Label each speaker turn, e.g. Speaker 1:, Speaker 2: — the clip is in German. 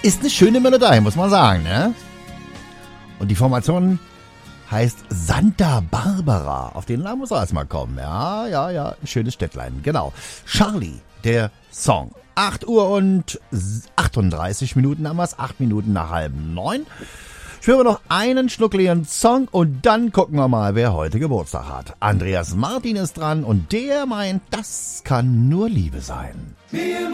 Speaker 1: Ist eine schöne Melodie, muss man sagen, ne? Und die Formation heißt Santa Barbara. Auf den Namen muss er erstmal kommen. Ja, schönes Städtlein, genau. Charlie, der Song. 8 Uhr und 38 Minuten haben wir es, 8 Minuten nach 8:30. Ich höre noch einen schnuckligen Song und dann gucken wir mal, wer heute Geburtstag hat. Andreas Martin ist dran und der meint, das kann nur Liebe sein.